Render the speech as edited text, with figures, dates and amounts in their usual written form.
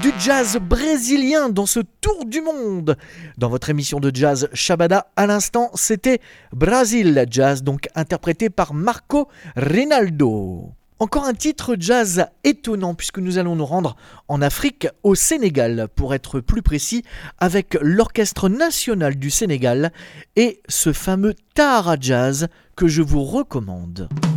du jazz brésilien dans ce tour du monde. Dans votre émission de jazz Shabada, à l'instant, c'était Brasil Jazz, donc interprété par Marco Rinaldo. Encore un titre jazz étonnant puisque nous allons nous rendre en Afrique, au Sénégal pour être plus précis, avec l'Orchestre National du Sénégal et ce fameux Tahara Jazz que je vous recommande.